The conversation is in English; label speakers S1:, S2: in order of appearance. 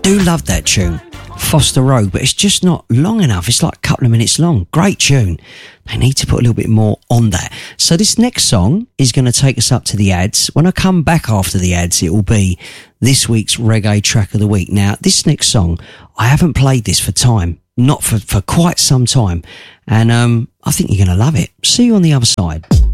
S1: do love that tune, Foster Road, but it's just not long enough. It's like a couple of minutes long. Great tune. They need to put a little bit more on that. So this next song is going to take us up to the ads. When I come back after the ads, it will be this week's Reggae Track of the Week. Now, this next song, I haven't played this for time, not for quite some time. And I think you're going to love it. See you on the other side.